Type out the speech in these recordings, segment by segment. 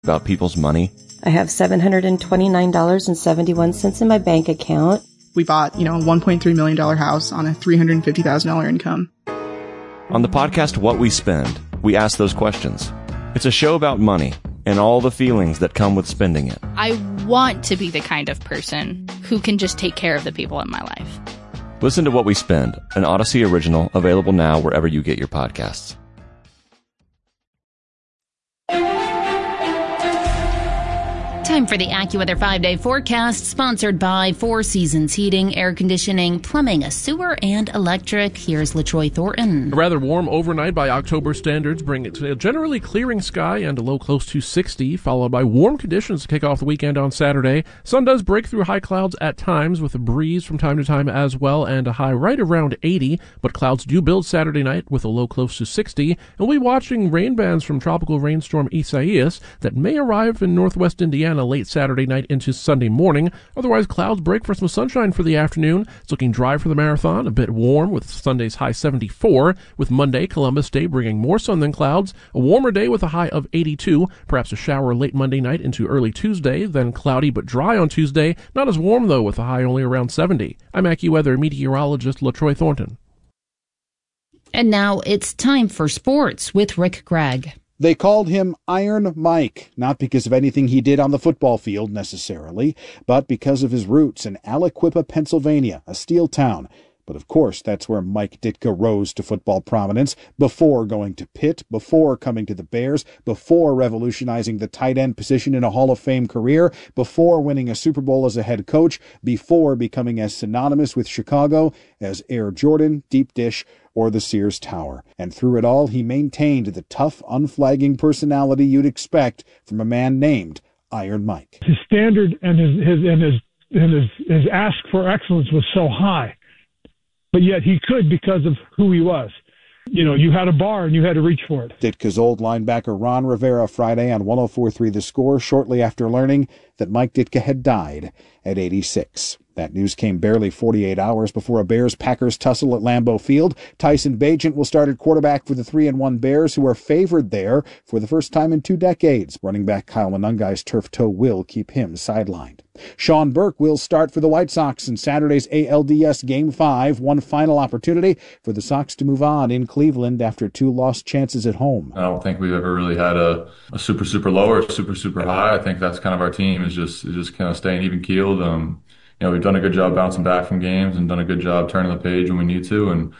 about people's money? I have $729.71 in my bank account. We bought, a $1.3 million house on a $350,000 income. On the podcast What We Spend, we ask those questions. It's a show about money and all the feelings that come with spending it. I want to be the kind of person who can just take care of the people in my life. Listen to What We Spend, an Odyssey original, available now wherever you get your podcasts. Time for the AccuWeather 5-day forecast, sponsored by Four Seasons Heating, Air Conditioning, Plumbing, Sewer, and Electric. Here's LaTroy Thornton. A rather warm overnight by October standards, bring it to a generally clearing sky and a low close to 60, followed by warm conditions to kick off the weekend on Saturday. Sun does break through high clouds at times, with a breeze from time to time as well, and a high right around 80, but clouds do build Saturday night with a low close to 60, and we'll be watching rain bands from tropical rainstorm Isaias that may arrive in northwest Indiana late Saturday night into Sunday morning. Otherwise, clouds break for some sunshine for the afternoon. It's looking dry for the marathon, a bit warm with Sunday's high 74, with Monday, Columbus Day, bringing more sun than clouds. A warmer day with a high of 82, perhaps a shower late Monday night into early Tuesday, then cloudy but dry on Tuesday. Not as warm, though, with a high only around 70. I'm AccuWeather meteorologist LaTroy Thornton. And now it's time for sports with Rick Gregg. They called him Iron Mike, not because of anything he did on the football field necessarily, but because of his roots in Aliquippa, Pennsylvania, a steel town. But of course, that's where Mike Ditka rose to football prominence, before going to Pitt, before coming to the Bears, before revolutionizing the tight end position in a Hall of Fame career, before winning a Super Bowl as a head coach, before becoming as synonymous with Chicago as Air Jordan, Deep Dish, or the Sears Tower. And through it all, he maintained the tough, unflagging personality you'd expect from a man named Iron Mike. His standard and his ask for excellence was so high, but yet he could because of who he was. You had a bar and you had to reach for it. Ditka's old linebacker Ron Rivera Friday on 104.3 The Score, shortly after learning that Mike Ditka had died at 86. That news came barely 48 hours before a Bears-Packers tussle at Lambeau Field. Tyson Bagent will start at quarterback for the 3-1 Bears, who are favored there for the first time in 2 decades. Running back Kyle Monungai's turf toe will keep him sidelined. Sean Burke will start for the White Sox in Saturday's ALDS Game 5, one final opportunity for the Sox to move on in Cleveland after 2 lost chances at home. I don't think we've ever really had a super, super low or super, super high. I think that's kind of our team, is just kind of staying even-keeled. We've done a good job bouncing back from games and done a good job turning the page when we need to. And,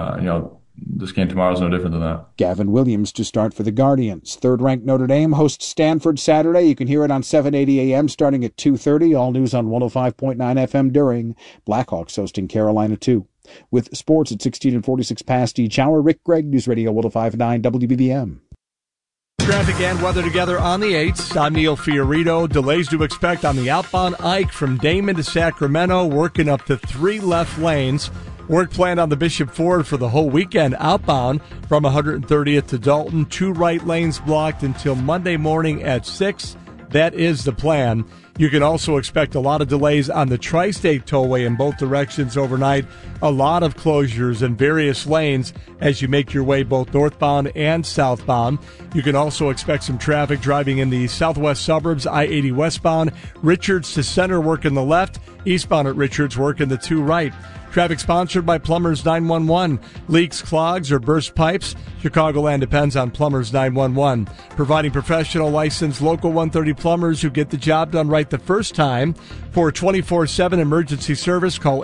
this game tomorrow is no different than that. Gavin Williams to start for the Guardians. Third-ranked Notre Dame hosts Stanford Saturday. You can hear it on 780 a.m. starting at 2:30. All news on 105.9 FM during. Blackhawks hosting Carolina 2. With sports at 16 and 46 past each hour, Rick Gregg, News Radio 105.9 WBBM. Traffic and weather together on the 8th. I'm Neil Fiorito. Delays to expect on the outbound Ike from Damon to Sacramento, working up to 3 left lanes. Work planned on the Bishop Ford for the whole weekend outbound from 130th to Dalton. 2 right lanes blocked until Monday morning at 6. That is the plan. You can also expect a lot of delays on the Tri-State Tollway in both directions overnight. A lot of closures in various lanes as you make your way both northbound and southbound. You can also expect some traffic driving in the southwest suburbs, I-80 westbound, Richards to Center work in the left, eastbound at Richards work in the 2 right. Traffic sponsored by Plumbers 911. Leaks, clogs, or burst pipes? Chicagoland depends on Plumbers 911. Providing professional, licensed, local 130 plumbers who get the job done right the first time. For 24/7 emergency service, call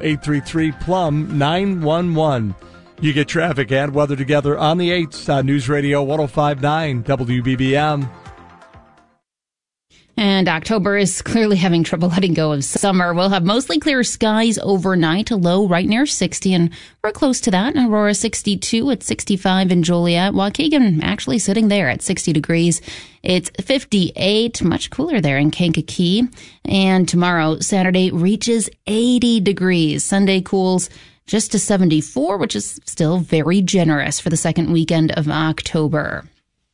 833-PLUM-911. You get traffic and weather together on the 8th on News Radio 105.9 WBBM. And October is clearly having trouble letting go of summer. We'll have mostly clear skies overnight, a low right near 60, and we're close to that. Aurora 62 at 65 in Joliet. Waukegan actually sitting there at 60 degrees. It's 58, much cooler there in Kankakee. And tomorrow, Saturday, reaches 80 degrees. Sunday cools just to 74, which is still very generous for the second weekend of October.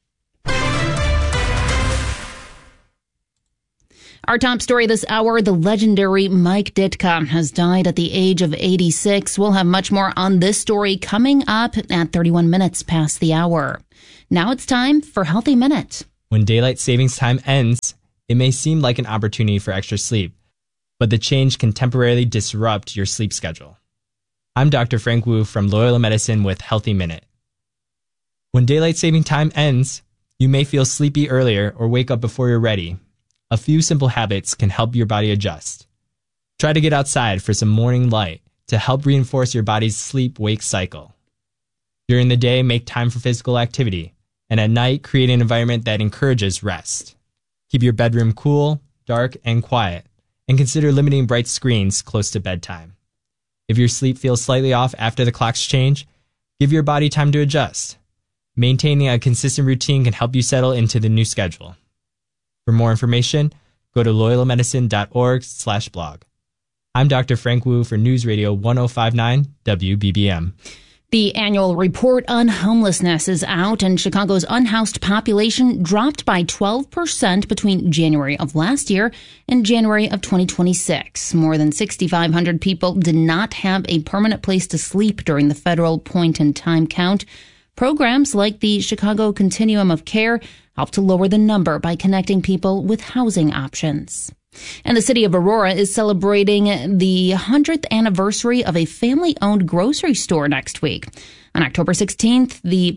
Our top story this hour, the legendary Mike Ditka has died at the age of 86. We'll have much more on this story coming up at 31 minutes past the hour. Now it's time for Healthy Minute. When daylight savings time ends, it may seem like an opportunity for extra sleep, but the change can temporarily disrupt your sleep schedule. I'm Dr. Frank Wu from Loyola Medicine with Healthy Minute. When daylight saving time ends, you may feel sleepy earlier or wake up before you're ready. A few simple habits can help your body adjust. Try to get outside for some morning light to help reinforce your body's sleep-wake cycle. During the day, make time for physical activity, and at night, create an environment that encourages rest. Keep your bedroom cool, dark, and quiet, and consider limiting bright screens close to bedtime. If your sleep feels slightly off after the clocks change, give your body time to adjust. Maintaining a consistent routine can help you settle into the new schedule. For more information, go to loyolamedicine.org/blog. I'm Dr. Frank Wu for News Radio 1059 WBBM. The annual report on homelessness is out, and Chicago's unhoused population dropped by 12% between January of last year and January of 2026. More than 6,500 people did not have a permanent place to sleep during the federal point-in-time count. Programs like the Chicago Continuum of Care help to lower the number by connecting people with housing options. And the city of Aurora is celebrating the 100th anniversary of a family-owned grocery store next week. On October 16th, the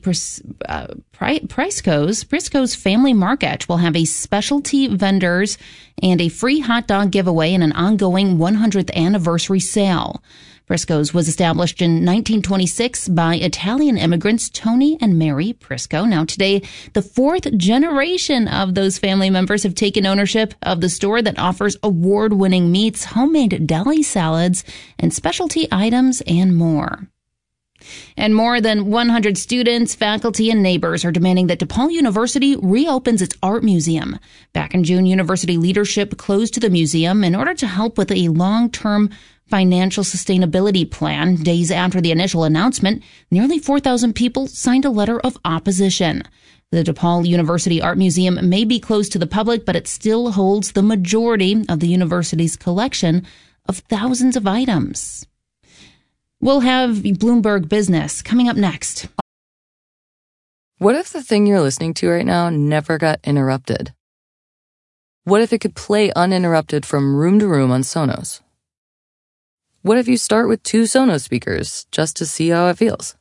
Prisco's Family Market will have a specialty vendors and a free hot dog giveaway and an ongoing 100th anniversary sale. Prisco's was established in 1926 by Italian immigrants Tony and Mary Prisco. Now today, the fourth generation of those family members have taken ownership of the store that offers award-winning meats, homemade deli salads, and specialty items and more. And more than 100 students, faculty, and neighbors are demanding that DePaul University reopens its art museum. Back in June, university leadership closed the museum in order to help with a long-term financial sustainability plan. Days after the initial announcement, nearly 4,000 people signed a letter of opposition. The DePaul University Art Museum may be closed to the public, but it still holds the majority of the university's collection of thousands of items. We'll have Bloomberg Business coming up next. What if the thing you're listening to right now never got interrupted? What if it could play uninterrupted from room to room on Sonos? What if you start with 2 Sonos speakers just to see how it feels?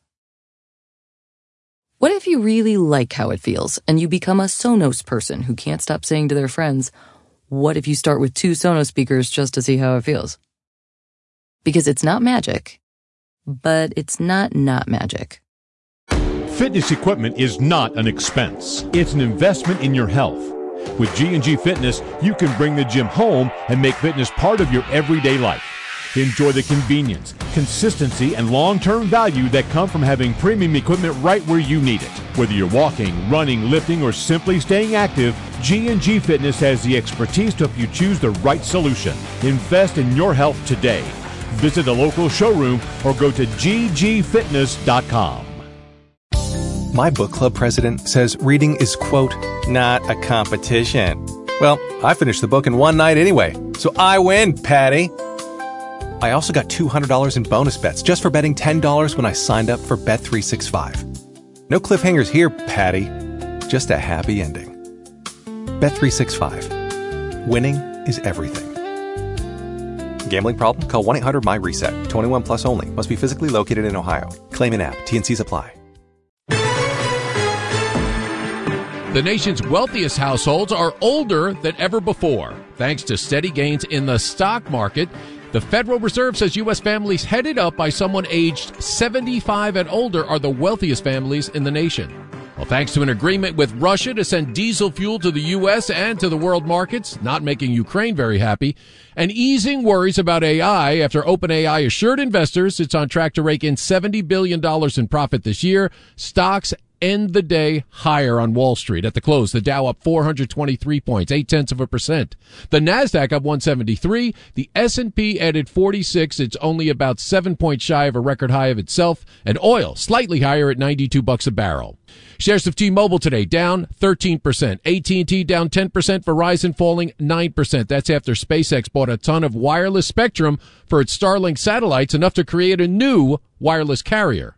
What if you really like how it feels and you become a Sonos person who can't stop saying to their friends, what if you start with 2 Sonos speakers just to see how it feels? Because it's not magic, but it's not magic. Fitness equipment is not an expense. It's an investment in your health. With G&G Fitness, you can bring the gym home and make fitness part of your everyday life. Enjoy the convenience, consistency, and long-term value that come from having premium equipment right where you need it. Whether you're walking, running, lifting, or simply staying active, G&G Fitness has the expertise to help you choose the right solution. Invest in your health today. Visit a local showroom or go to ggfitness.com. My book club president says reading is, quote, not a competition. Well, I finished the book in one night anyway, so I win, Patty. I also got $200 in bonus bets just for betting $10 when I signed up for Bet365. No cliffhangers here, Patty. Just a happy ending. Bet365. Winning is everything. Gambling problem? Call 1-800-MY-RESET. 21 plus only. Must be physically located in Ohio. Claim in app. T&Cs apply. The nation's wealthiest households are older than ever before. Thanks to steady gains in the stock market, the Federal Reserve says U.S. families headed up by someone aged 75 and older are the wealthiest families in the nation. Well, thanks to an agreement with Russia to send diesel fuel to the U.S. and to the world markets, not making Ukraine very happy, and easing worries about AI after OpenAI assured investors it's on track to rake in $70 billion in profit this year, stocks end the day higher on Wall Street. At the close, the Dow up 423 points, 0.8%. The Nasdaq up 173. The S&P added 46. It's only about 7 points shy of a record high of itself. And oil slightly higher at $92 a barrel. Shares of T-Mobile today down 13%. AT&T down 10%. Verizon falling 9%. That's after SpaceX bought a ton of wireless spectrum for its Starlink satellites, enough to create a new wireless carrier.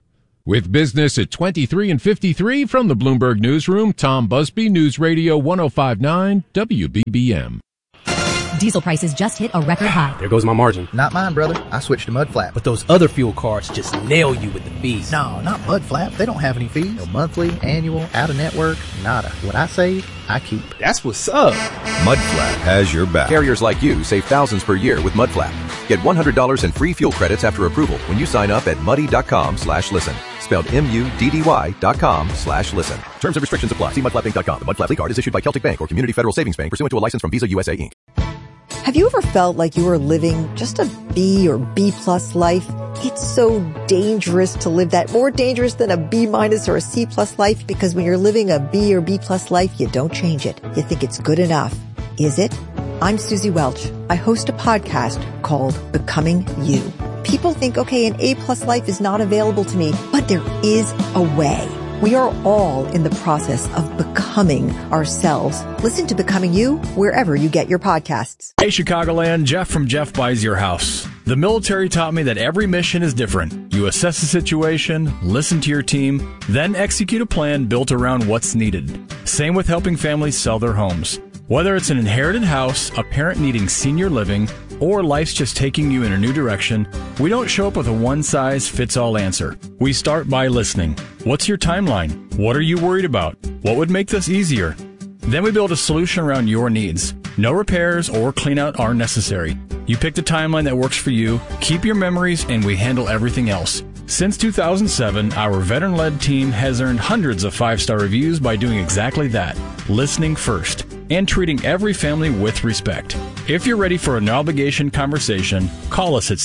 With business at 23 and 53 from the Bloomberg Newsroom, Tom Busby, News Radio 105.9 WBBM. Diesel prices just hit a record high. There goes my margin. Not mine, brother. I switched to Mudflap. But those other fuel cards just nail you with the fees. No, not Mudflap. They don't have any fees. No monthly, annual, out-of-network, nada. What I save, I keep. That's what's up. Mudflap has your back. Carriers like you save thousands per year with Mudflap. Get $100 in free fuel credits after approval when you sign up at muddy.com/listen. Spelled MUDDY.com/listen. Terms and restrictions apply. See mudflapinc.com. The Mudflap card is issued by Celtic Bank or Community Federal Savings Bank pursuant to a license from Visa USA Inc. Have you ever felt like you were living just a B or B+ life? It's so dangerous to live that, more dangerous than a B- or a C+ life, because when you're living a B or B+ life, you don't change it. You think it's good enough. Is it? I'm Susie Welch. I host a podcast called Becoming You. People think, okay, an A+ life is not available to me, but there is a way. We are all in the process of becoming ourselves. Listen to Becoming You wherever you get your podcasts. Hey, Chicagoland, Jeff from Jeff Buys Your House. The military taught me that every mission is different. You assess the situation, listen to your team, then execute a plan built around what's needed. Same with helping families sell their homes. Whether it's an inherited house, a parent needing senior living, or life's just taking you in a new direction, we don't show up with a one-size-fits-all answer. We start by listening. What's your timeline? What are you worried about? What would make this easier? Then we build a solution around your needs. No repairs or cleanout are necessary. You pick the timeline that works for you, keep your memories, and we handle everything else. Since 2007, our veteran-led team has earned hundreds of 5-star reviews by doing exactly that, listening first, and treating every family with respect. If you're ready for an obligation conversation, call us at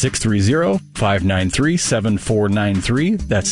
630-593-7493. That's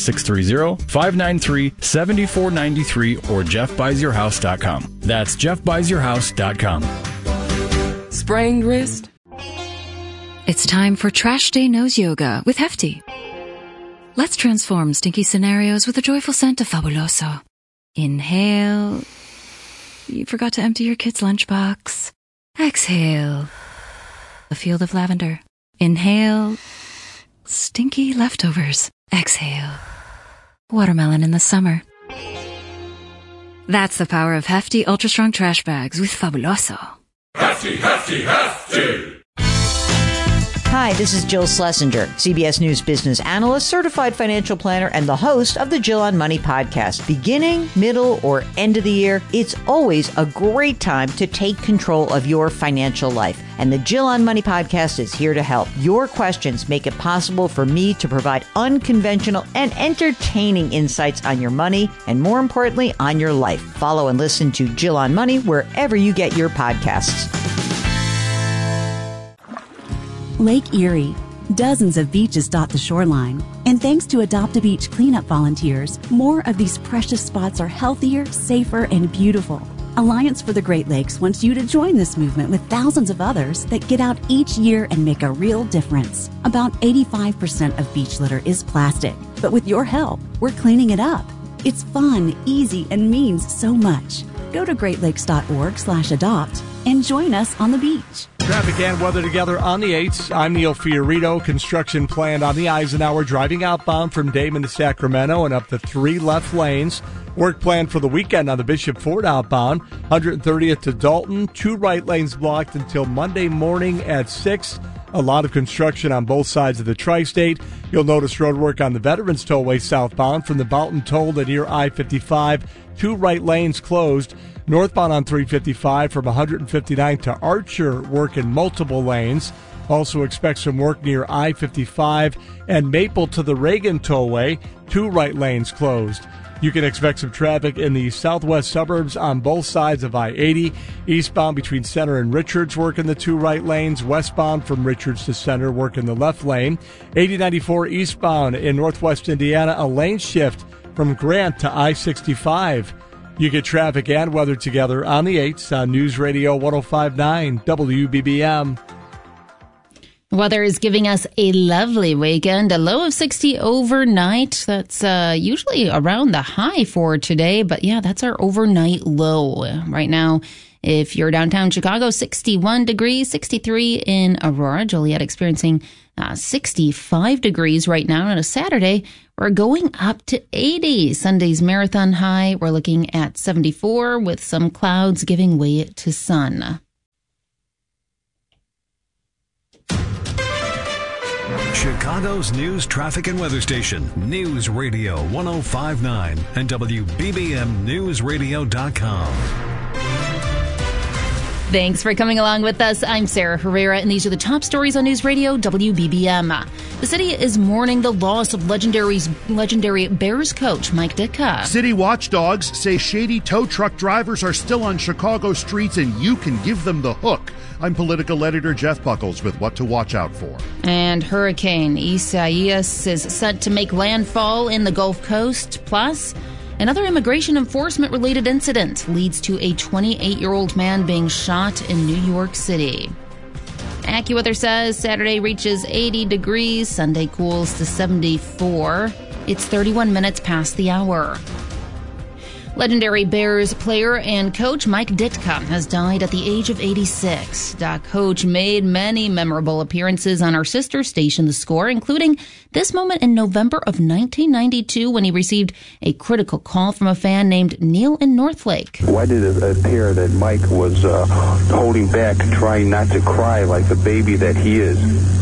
630-593-7493 or jeffbuysyourhouse.com. That's jeffbuysyourhouse.com. Sprained wrist? It's time for Trash Day Nose Yoga with Hefty. Let's transform stinky scenarios with a joyful scent of Fabuloso. Inhale. You forgot to empty your kid's lunchbox. Exhale. A field of lavender. Inhale. Stinky leftovers. Exhale. Watermelon in the summer. That's the power of Hefty Ultra Strong Trash Bags with Fabuloso. Hefty, hefty, hefty! Hi, this is Jill Schlesinger, CBS News business analyst, certified financial planner, and the host of the Jill on Money podcast. Beginning, middle, or end of the year, it's always a great time to take control of your financial life. And the Jill on Money podcast is here to help. Your questions make it possible for me to provide unconventional and entertaining insights on your money, and more importantly, on your life. Follow and listen to Jill on Money wherever you get your podcasts. Lake Erie. Dozens of beaches dot the shoreline. And thanks to Adopt-A-Beach cleanup volunteers, more of these precious spots are healthier, safer, and beautiful. Alliance for the Great Lakes wants you to join this movement with thousands of others that get out each year and make a real difference. About 85% of beach litter is plastic, but with your help, we're cleaning it up. It's fun, easy, and means so much. Go to greatlakes.org/adopt and join us on the beach. Traffic and weather together on the 8s. I'm Neil Fiorito. Construction planned on the Eisenhower, driving outbound from Damon to Sacramento and up the 3 left lanes. Work planned for the weekend on the Bishop Ford outbound, 130th to Dalton. 2 right lanes blocked until Monday morning at 6. A lot of construction on both sides of the tri-state. You'll notice road work on the Veterans Tollway southbound from the Boughton Toll to near I-55. 2 right lanes closed. Northbound on 355 from 159 to Archer, work in multiple lanes. Also expect some work near I-55 and Maple to the Reagan Tollway. 2 right lanes closed. You can expect some traffic in the southwest suburbs on both sides of I-80. Eastbound between Center and Richards, work in the 2 right lanes. Westbound from Richards to Center, work in the left lane. 8094 eastbound in northwest Indiana, a lane shift from Grant to I-65. You get traffic and weather together on the 8s on News Radio 105.9 WBBM. Weather is giving us a lovely weekend, a low of 60 overnight. That's usually around the high for today, but yeah, that's our overnight low. Right now, If you're downtown Chicago, 61 degrees, 63 in Aurora. Joliet experiencing 65 degrees right now. On a Saturday, we're going up to 80. Sunday's marathon high, we're looking at 74 with some clouds giving way to sun. Chicago's news, traffic, and weather station, News Radio 105.9 and WBBMNewsRadio.com. Thanks for coming along with us. I'm Sarah Herrera, and these are the top stories on News Radio WBBM. The city is mourning the loss of legendary Bears coach Mike Ditka. City watchdogs say shady tow truck drivers are still on Chicago streets, and you can give them the hook. I'm political editor Jeff Buckles with what to watch out for. And Hurricane Isaias is set to make landfall in the Gulf Coast. Plus, another immigration enforcement-related incident leads to a 28-year-old man being shot in New York City. AccuWeather says Saturday reaches 80 degrees, Sunday cools to 74. It's 31 minutes past the hour. Legendary Bears player and coach Mike Ditka has died at the age of 86. The coach made many memorable appearances on our sister station, The Score, including this moment in November of 1992 when he received a critical call from a fan named Neil in Northlake. Why did it appear that Mike was holding back, trying not to cry like the baby that he is?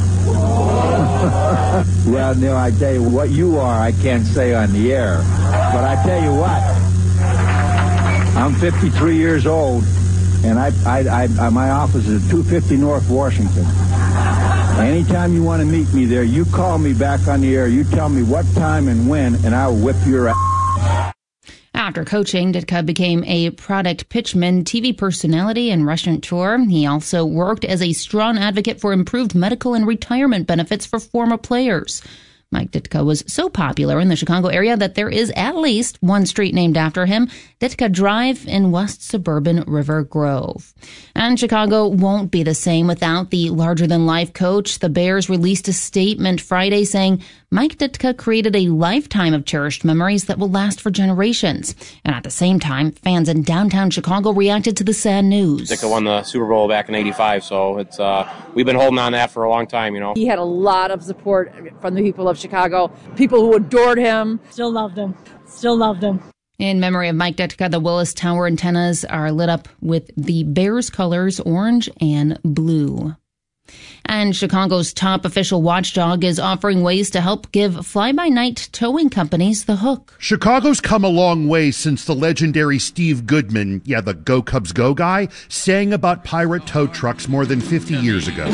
Well, Neil, I tell you, what you are, I can't say on the air. But I tell you what, I'm 53 years old, and my office is at 250 North Washington. Anytime you want to meet me there, you call me back on the air. You tell me what time and when, and I'll whip your ass. After coaching, Ditka became a product pitchman, TV personality, and restaurateur. He also worked as a strong advocate for improved medical and retirement benefits for former players. Mike Ditka was so popular in the Chicago area that there is at least one street named after him, Ditka Drive in West Suburban River Grove. And Chicago won't be the same without the larger-than-life coach. The Bears released a statement Friday saying Mike Ditka created a lifetime of cherished memories that will last for generations. And at the same time, fans in downtown Chicago reacted to the sad news. Ditka won the Super Bowl back in '85, so it's we've been holding on to that for a long time, you know. He had a lot of support from the people of Chicago, people who adored him. Still loved him. Still loved him. In memory of Mike Ditka, the Willis Tower antennas are lit up with the Bears colors, orange and blue. And Chicago's top official watchdog is offering ways to help give fly-by-night towing companies the hook. Chicago's come a long way since the legendary Steve Goodman, the Go Cubs Go guy, sang about pirate tow trucks more than 50 years ago.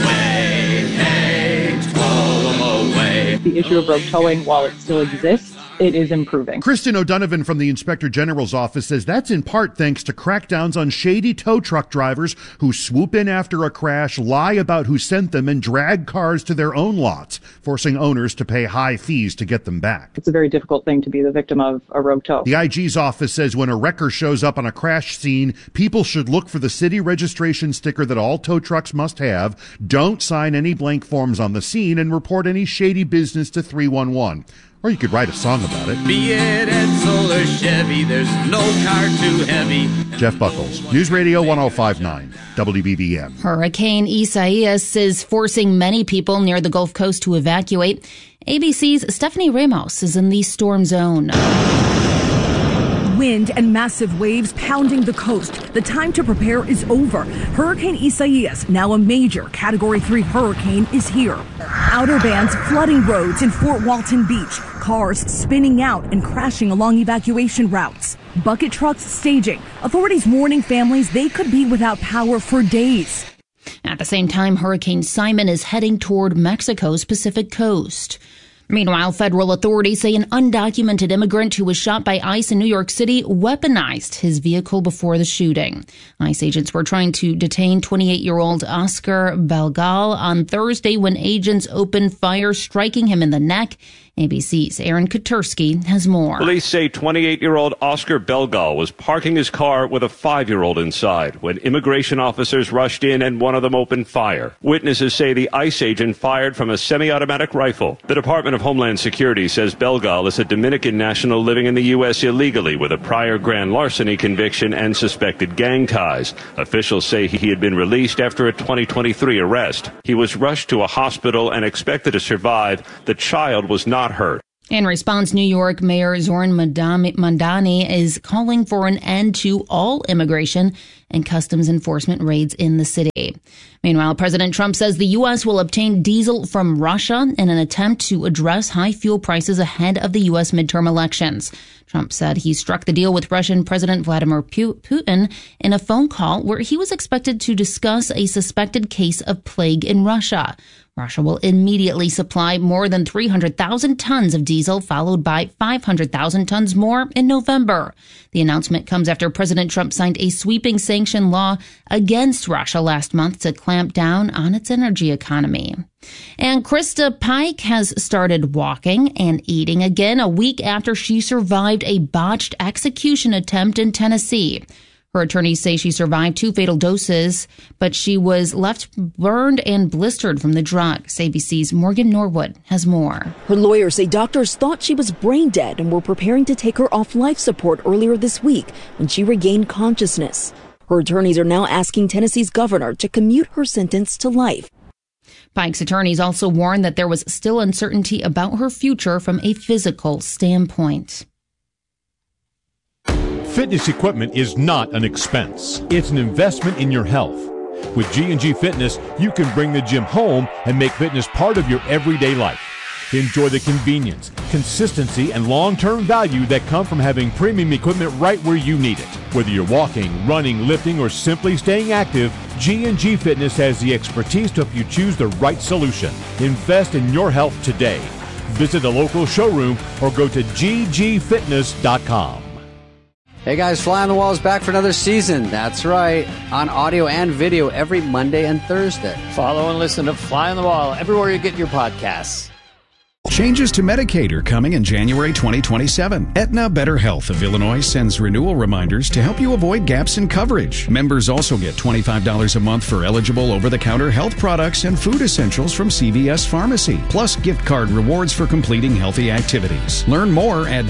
The issue of rope towing, while it still exists, it is improving. Kristen O'Donovan from the Inspector General's office says that's in part thanks to crackdowns on shady tow truck drivers who swoop in after a crash, lie about who sent them, and drag cars to their own lots, forcing owners to pay high fees to get them back. It's a very difficult thing to be the victim of a rope tow. The IG's office says when a wrecker shows up on a crash scene, people should look for the city registration sticker that all tow trucks must have, don't sign any blank forms on the scene, and report any shady business to 311. Or you could write a song about it. Be it Edsel or Chevy, there's no car too heavy. Jeff Buckles, News Radio 105.9, WBBM. Hurricane Isaias is forcing many people near the Gulf Coast to evacuate. ABC's Stephanie Ramos is in the storm zone. Wind and massive waves pounding the coast. The time to prepare is over. Hurricane Isaias, now a major Category 3 hurricane, is here. Outer bands flooding roads in Fort Walton Beach. Cars spinning out and crashing along evacuation routes. Bucket trucks staging. Authorities warning families they could be without power for days. At the same time, Hurricane Simon is heading toward Mexico's Pacific coast. Meanwhile, federal authorities say an undocumented immigrant who was shot by ICE in New York City weaponized his vehicle before the shooting. ICE agents were trying to detain 28-year-old Oscar Belgal on Thursday when agents opened fire, striking him in the neck ABC's Aaron Katersky has more. Police say 28-year-old Oscar Belgal was parking his car with a 5-year-old inside when immigration officers rushed in and one of them opened fire. Witnesses say the ICE agent fired from a semi-automatic rifle. The Department of Homeland Security says Belgal is a Dominican national living in the U.S. illegally with a prior grand larceny conviction and suspected gang ties. Officials say he had been released after a 2023 arrest. He was rushed to a hospital and expected to survive. The child was not hurt. In response, New York Mayor Zoran Mandani is calling for an end to all immigration and customs enforcement raids in the city. Meanwhile, President Trump says the U.S. will obtain diesel from Russia in an attempt to address high fuel prices ahead of the U.S. midterm elections. Trump said he struck the deal with Russian President Vladimir Putin in a phone call where he was expected to discuss a suspected case of plague in Russia. Russia will immediately supply more than 300,000 tons of diesel, followed by 500,000 tons more in November. The announcement comes after President Trump signed a sweeping sanction law against Russia last month to clamp down on its energy economy. And Krista Pike has started walking and eating again a week after she survived a botched execution attempt in Tennessee. Her attorneys say she survived 2 fatal doses, but she was left burned and blistered from the drugs. ABC's Morgan Norwood has more. Her lawyers say doctors thought she was brain dead and were preparing to take her off life support earlier this week when she regained consciousness. Her attorneys are now asking Tennessee's governor to commute her sentence to life. Pike's attorneys also warned that there was still uncertainty about her future from a physical standpoint. Fitness equipment is not an expense. It's an investment in your health. With G&G Fitness, you can bring the gym home and make fitness part of your everyday life. Enjoy the convenience, consistency, and long-term value that come from having premium equipment right where you need it. Whether you're walking, running, lifting, or simply staying active, G&G Fitness has the expertise to help you choose the right solution. Invest in your health today. Visit a local showroom or go to ggfitness.com. Hey guys, Fly on the Wall is back for another season. That's right, on audio and video every Monday and Thursday. Follow and listen to Fly on the Wall everywhere you get your podcasts. Changes to Medicaid are coming in January 2027. Aetna Better Health of Illinois sends renewal reminders to help you avoid gaps in coverage. Members also get $25 a month for eligible over-the-counter health products and food essentials from CVS Pharmacy, plus gift card rewards for completing healthy activities. Learn more at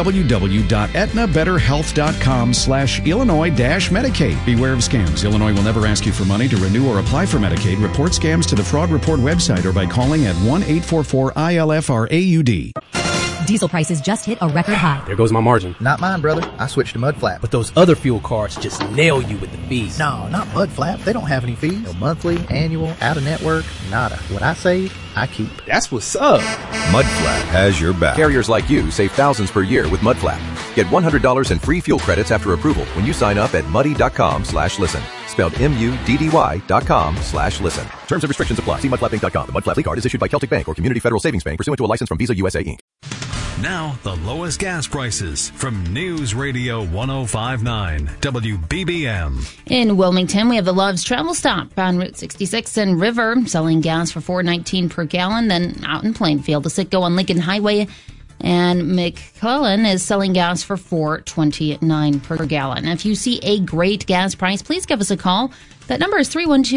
www.aetnabetterhealth.com/Illinois-Medicaid. Beware of scams. Illinois will never ask you for money to renew or apply for Medicaid. Report scams to the Fraud Report website or by calling at 1-844-ILF FRAUD. Diesel prices just hit a record high. There goes my margin. Not mine, brother. I switched to Mudflap. But those other fuel cards just nail you with the fees. No, not Mudflap. They don't have any fees. No monthly, annual, out-of-network, nada. What I save, I keep. That's what's up. Mudflap has your back. Carriers like you save thousands per year with Mudflap. Get $100 in free fuel credits after approval when you sign up at muddy.com/listen. Spelled MUDDY.com/listen. Terms and restrictions apply. See mudflappinc.com. The Mudflap card is issued by Celtic Bank or Community Federal Savings Bank pursuant to a license from Visa USA Inc. Now, the lowest gas prices from News Radio 105.9 WBBM. In Wilmington, we have the Love's Travel Stop on Route 66 and River, selling gas for $4.19 per gallon. Then out in Plainfield, the Citgo on Lincoln Highway and McClellan is selling gas for $4.29 per gallon. If you see a great gas price, please give us a call. That number is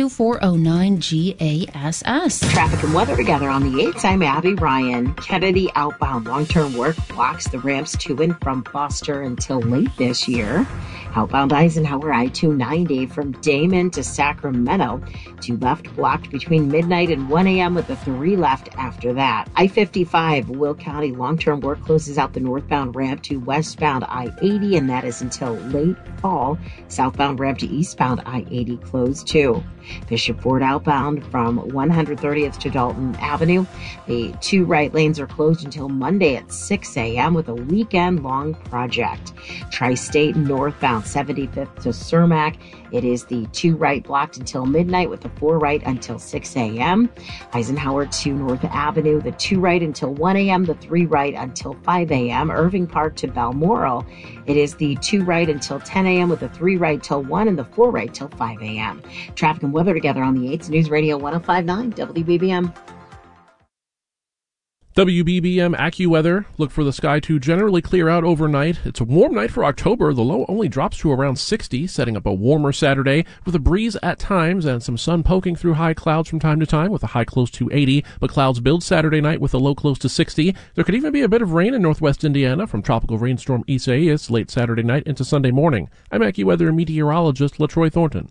312-409-GASS. Traffic and weather together on the 8th. I'm Abby Ryan. Kennedy outbound long-term work blocks the ramps to and from Foster until late this year. Outbound Eisenhower I-290 from Damon to Sacramento. 2 left blocked between midnight and 1 a.m. with a 3 left after that. I-55 Will County long-term work closes out the northbound ramp to westbound I-80, and that is until late fall. Southbound ramp to eastbound I-80 closed too. Bishop Ford outbound from 130th to Dalton Avenue. The 2 right lanes are closed until Monday at 6 a.m. with a weekend-long project. Tri-State northbound 75th to Cermak. It is the 2 right blocked until midnight with the 4 right until 6 a.m. Eisenhower to North Avenue, the 2 right until 1 a.m., the 3 right until 5 a.m. Irving Park to Balmoral. It is the 2 right until 10 a.m. with the 3 right till 1 and the 4 right till 5 a.m. Traffic and weather together on the 8th News Radio 105.9 WBBM. WBBM AccuWeather. Look for the sky to generally clear out overnight. It's a warm night for October. The low only drops to around 60, setting up a warmer Saturday with a breeze at times and some sun poking through high clouds from time to time with a high close to 80. But clouds build Saturday night with a low close to 60. There could even be a bit of rain in northwest Indiana from tropical rainstorm Isaias late Saturday night into Sunday morning. I'm AccuWeather meteorologist LaTroy Thornton.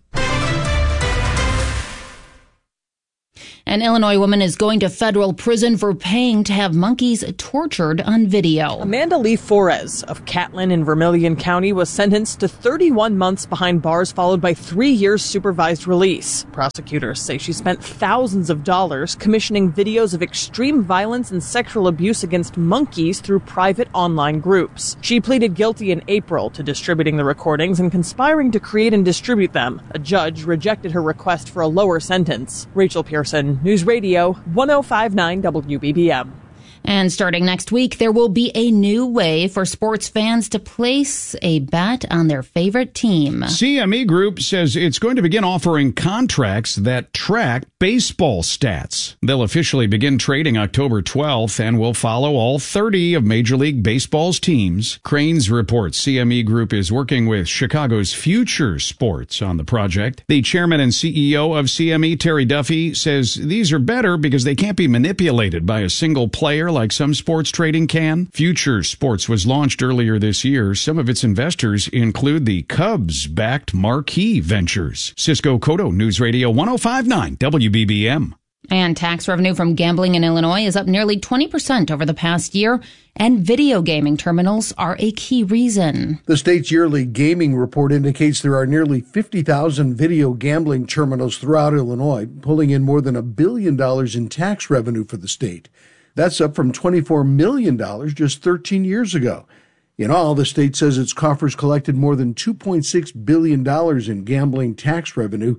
An Illinois woman is going to federal prison for paying to have monkeys tortured on video. Amanda Lee Flores of Catlin in Vermilion County was sentenced to 31 months behind bars, followed by 3 years supervised release. Prosecutors say she spent thousands of dollars commissioning videos of extreme violence and sexual abuse against monkeys through private online groups. She pleaded guilty in April to distributing the recordings and conspiring to create and distribute them. A judge rejected her request for a lower sentence. Rachel Pearson, News Radio 105.9 WBBM. And starting next week, there will be a new way for sports fans to place a bet on their favorite team. CME Group says it's going to begin offering contracts that track baseball stats. They'll officially begin trading October 12th and will follow all 30 of Major League Baseball's teams. Cranes reports CME Group is working with Chicago's Future Sports on the project. The chairman and CEO of CME, Terry Duffy, says these are better because they can't be manipulated by a single player like some sports trading can. Future Sports was launched earlier this year. Some of its investors include the Cubs-backed Marquee Ventures. Cisco Cotto, News Radio 105.9 WBBM. And tax revenue from gambling in Illinois is up nearly 20% over the past year, and video gaming terminals are a key reason. The state's yearly gaming report indicates there are nearly 50,000 video gambling terminals throughout Illinois, pulling in more than $1 billion in tax revenue for the state. That's up from $24 million just 13 years ago. In all, the state says its coffers collected more than $2.6 billion in gambling tax revenue,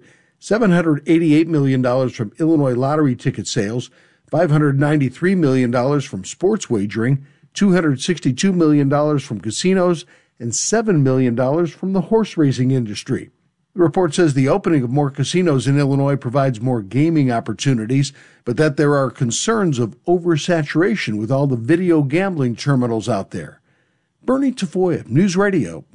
$788 million from Illinois lottery ticket sales, $593 million from sports wagering, $262 million from casinos, and $7 million from the horse racing industry. The report says the opening of more casinos in Illinois provides more gaming opportunities, but that there are concerns of oversaturation with all the video gambling terminals out there. Bernie Tafoya, News Radio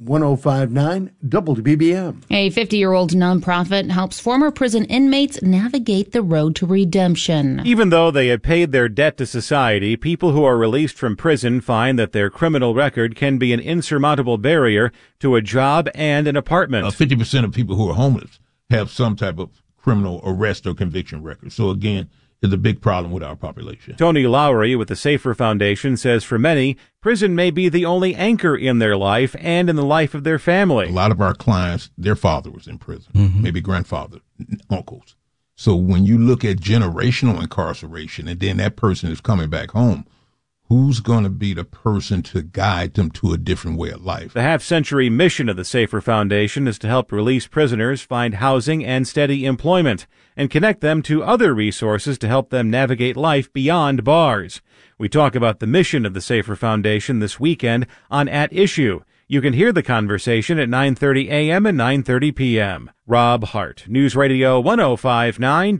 105.9 WBBM. A 50-year-old nonprofit helps former prison inmates navigate the road to redemption. Even though they have paid their debt to society, people who are released from prison find that their criminal record can be an insurmountable barrier to a job and an apartment. 50% of people who are homeless have some type of criminal arrest or conviction record. So again, is a big problem with our population. Tony Lowry with the Safer Foundation says for many, prison may be the only anchor in their life and in the life of their family. A lot of our clients, their father was in prison, maybe grandfather, uncles. So when you look at generational incarceration and then that person is coming back home, who's going to be the person to guide them to a different way of life? The half-century mission of the Safer Foundation is to help release prisoners find housing and steady employment and connect them to other resources to help them navigate life beyond bars. We talk about the mission of the Safer Foundation this weekend on At Issue. You can hear the conversation at 9:30 a.m. and 9:30 p.m. Rob Hart, News Radio 105.9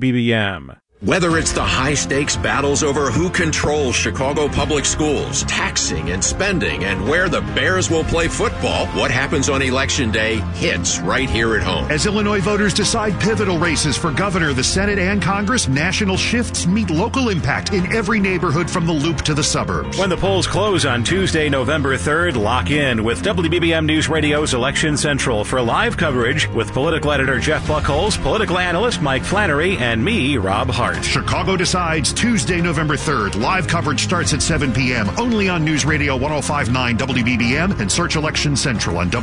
WBBM. Whether it's the high-stakes battles over who controls Chicago public schools, taxing and spending, and where the Bears will play football, what happens on Election Day hits right here at home. As Illinois voters decide pivotal races for governor, the Senate, and Congress, national shifts meet local impact in every neighborhood from the Loop to the suburbs. When the polls close on Tuesday, November 3rd, lock in with WBBM News Radio's Election Central for live coverage with political editor Jeff Buckholz, political analyst Mike Flannery, and me, Rob Hart. Chicago Decides, Tuesday, November 3rd. Live coverage starts at 7 p.m. only on News Radio 105.9 WBBM and search Election Central on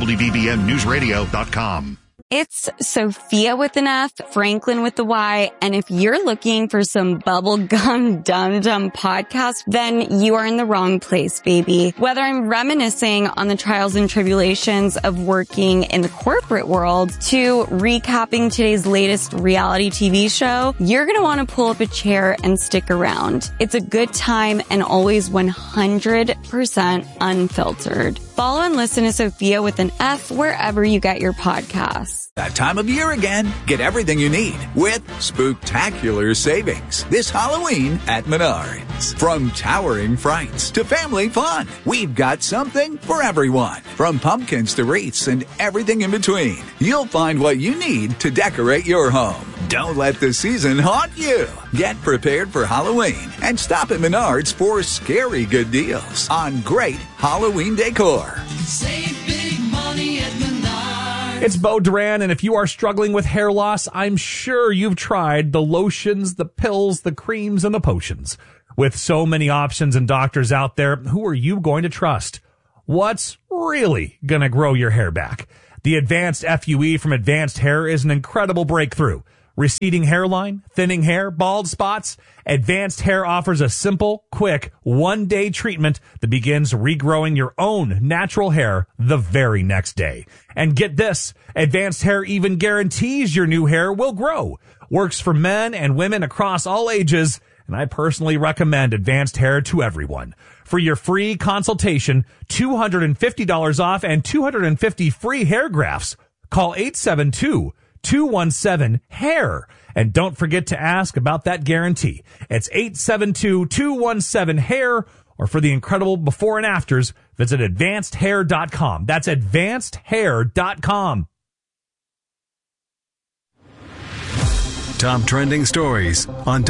WBBMNewsRadio.com. It's Sophia with an F, Franklin with the Y, and if you're looking for some bubblegum dum-dum podcast, then you are in the wrong place, baby. Whether I'm reminiscing on the trials and tribulations of working in the corporate world to recapping today's latest reality TV show, you're going to want to pull up a chair and stick around. It's a good time and always 100% unfiltered. Follow and listen to Sophia with an F wherever you get your podcasts. That time of year again. Get everything you need with spooktacular savings this Halloween at Menards. From towering frights to family fun, we've got something for everyone. From pumpkins to wreaths and everything in between, you'll find what you need to decorate your home. Don't let the season haunt you. Get prepared for Halloween and stop at Menards for scary good deals on great Halloween decor. Save big money at Menards. It's Bo Duran, and if you are struggling with hair loss, I'm sure you've tried the lotions, the pills, the creams, and the potions. With so many options and doctors out there, who are you going to trust? What's really going to grow your hair back? The Advanced FUE from Advanced Hair is an incredible breakthrough. Receding hairline, thinning hair, bald spots. Advanced Hair offers a simple, quick, one-day treatment that begins regrowing your own natural hair the very next day. And get this, Advanced Hair even guarantees your new hair will grow. Works for men and women across all ages, and I personally recommend Advanced Hair to everyone. For your free consultation, $250 off and 250 free hair grafts. Call 872-217-HAIR. And don't forget to ask about that guarantee. It's 872-217-HAIR, or for the incredible before and afters, visit advancedhair.com. That's advancedhair.com. Top trending stories on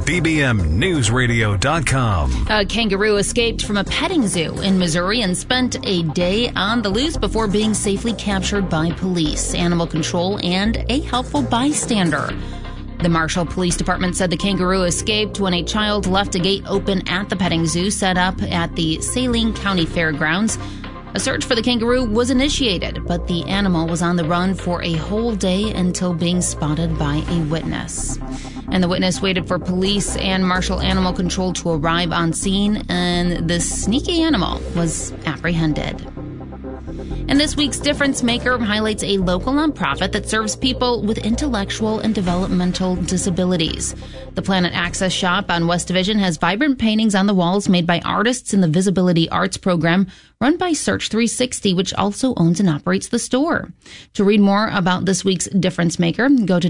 WBBMNewsRadio.com. A kangaroo escaped from a petting zoo in Missouri and spent a day on the loose before being safely captured by police, animal control, and a helpful bystander. The Marshall Police Department said the kangaroo escaped when a child left a gate open at the petting zoo set up at the Saline County Fairgrounds. A search for the kangaroo was initiated, but the animal was on the run for a whole day until being spotted by a witness. And the witness waited for police and Marshall Animal Control to arrive on scene, and the sneaky animal was apprehended. And this week's Difference Maker highlights a local nonprofit that serves people with intellectual and developmental disabilities. The Planet Access Shop on West Division has vibrant paintings on the walls made by artists in the Visibility Arts program run by Search 360, which also owns and operates the store. To read more about this week's Difference Maker, go to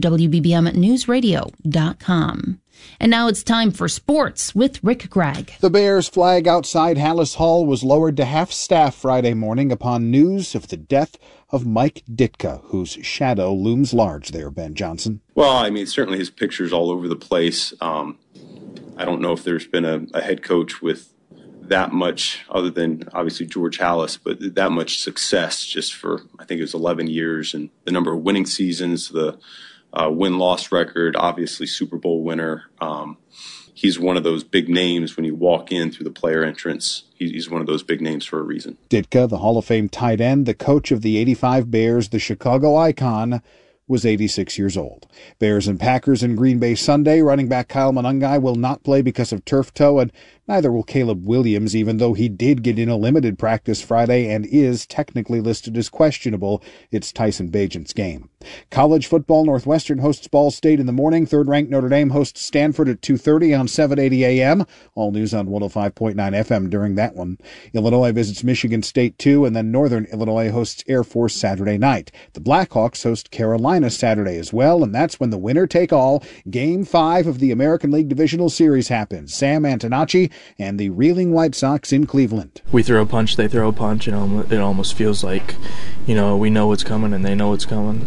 WBBMNewsRadio.com. And now it's time for sports with Rick Gregg. The Bears flag outside Hallis Hall was lowered to half-staff Friday morning upon news of the death of Mike Ditka, whose shadow looms large there, Ben Johnson. Well, I mean, certainly his picture's all over the place. I don't know if there's been a head coach with that much, other than obviously George Hallis, but that much success just for, I think it was 11 years, and the number of winning seasons, the win-loss record, obviously Super Bowl winner. He's one of those big names when you walk in through the player entrance. He's one of those big names for a reason. Ditka, the Hall of Fame tight end, the coach of the '85 Bears, the Chicago icon, was 86 years old. Bears and Packers in Green Bay Sunday. Running back Kyle Monangai will not play because of turf toe, and neither will Caleb Williams, even though he did get in a limited practice Friday and is technically listed as questionable. It's Tyson Bagent's game. College football, Northwestern hosts Ball State in the morning. Third-ranked Notre Dame hosts Stanford at 2:30 on 780 a.m. All news on 105.9 FM during that one. Illinois visits Michigan State 2, and then Northern Illinois hosts Air Force Saturday night. The Blackhawks host Carolina Saturday as well, and that's when the winner-take-all Game 5 of the American League Divisional Series happens. Sam Antonacci and the Reeling White Sox in Cleveland. We throw a punch, they throw a punch, and it almost feels like, we know what's coming and they know what's coming.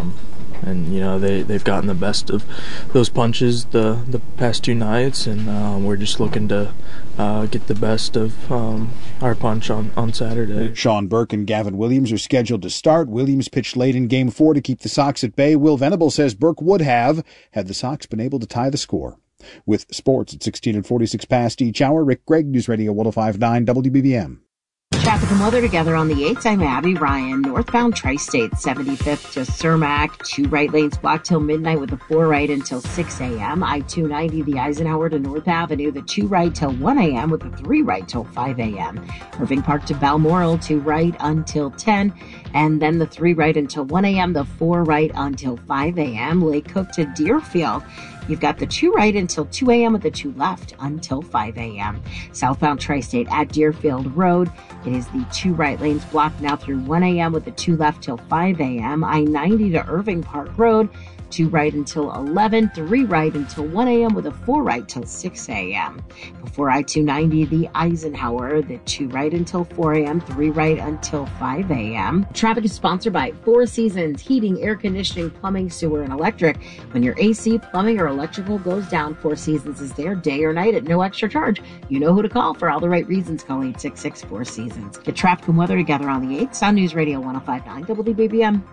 And they've gotten the best of those punches the past two nights, and we're just looking to get the best of our punch on Saturday. Sean Burke and Gavin Williams are scheduled to start. Williams pitched late in Game 4 to keep the Sox at bay. Will Venable says Burke would have had the Sox been able to tie the score. With sports at 16 and 46 past each hour, Rick Gregg, News Radio 105.9 WBBM. Traffic and weather together on the 8th. I'm Abby Ryan. Northbound Tri-State 75th to Cermak. 2 right lanes blocked till midnight with a 4 right until 6 a.m. I-290, the Eisenhower to North Avenue. The 2 right till 1 a.m. with a 3 right till 5 a.m. Irving Park to Balmoral, 2 right until 10. And then the 3 right until 1 a.m., the 4 right until 5 a.m. Lake Cook to Deerfield. You've got the 2 right until 2 a.m. with the 2 left until 5 a.m. Southbound Tri-State at Deerfield Road. It is the 2 right lanes blocked now through 1 a.m. with the 2 left till 5 a.m. I-90 to Irving Park Road. 2 right until 11, 3 right until 1 a.m. with a 4 right till 6 a.m. Before I-290, the Eisenhower, the 2 right until 4 a.m., 3 right until 5 a.m. Traffic is sponsored by Four Seasons Heating, Air Conditioning, Plumbing, Sewer, and Electric. When your AC, plumbing, or electrical goes down, Four Seasons is there day or night at no extra charge. You know who to call for all the right reasons. Call 866-4Seasons. Get traffic and weather together on the 8th on News Radio 105.9 WBBM.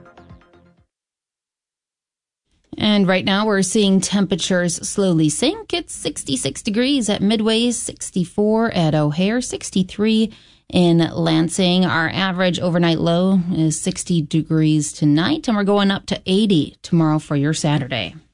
And right now we're seeing temperatures slowly sink. It's 66 degrees at Midway, 64 at O'Hare, 63 in Lansing. Our average overnight low is 60 degrees tonight, and we're going up to 80 tomorrow for your Saturday.